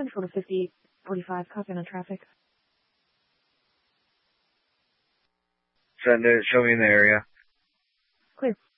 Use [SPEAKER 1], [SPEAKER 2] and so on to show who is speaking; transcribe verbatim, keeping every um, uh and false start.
[SPEAKER 1] Central to fifty forty-five, copy on traffic.
[SPEAKER 2] Send it, show me in the area.
[SPEAKER 1] Clear.